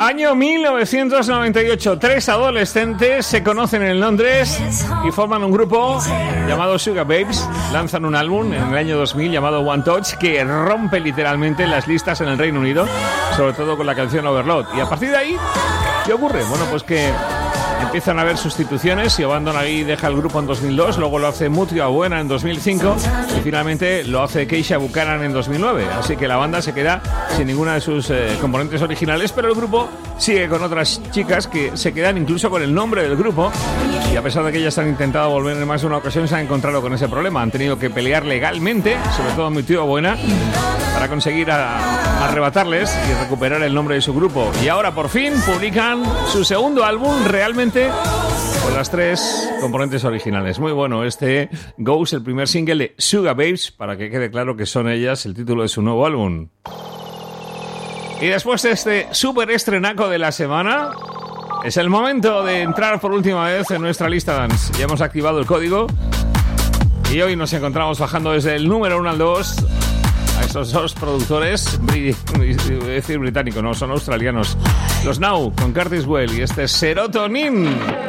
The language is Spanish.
Año 1998, 3 adolescentes se conocen en Londres y forman un grupo llamado Sugababes. Lanzan un álbum en el año 2000 llamado One Touch que rompe literalmente las listas en el Reino Unido, sobre todo con la canción Overload. Y a partir de ahí, ¿qué ocurre? Bueno, pues que empiezan a haber sustituciones. Siobhan Donaghy deja el grupo en 2002, luego lo hace Mutya Buena en 2005 y finalmente lo hace Keisha Buchanan en 2009. Así que la banda se queda sin ninguna de sus componentes originales, pero el grupo sigue con otras chicas que se quedan incluso con el nombre del grupo. Y a pesar de que ellas han intentado volver en más de una ocasión, se han encontrado con ese problema. Han tenido que pelear legalmente, sobre todo Mutya Buena, para conseguir arrebatarles y recuperar el nombre de su grupo. Y ahora por fin publican su segundo álbum realmente con las 3 componentes originales. Muy bueno este Ghost, el primer single de Sugababes, para que quede claro que son ellas el título de su nuevo álbum. Y después de este súper estrenaco de la semana, es el momento de entrar por última vez en nuestra lista dance. Ya hemos activado el código y hoy nos encontramos bajando desde el número 1 al 2 a estos 2 productores, decir británicos, no, son australianos. Los Now con Curtis Well y este Serotonin.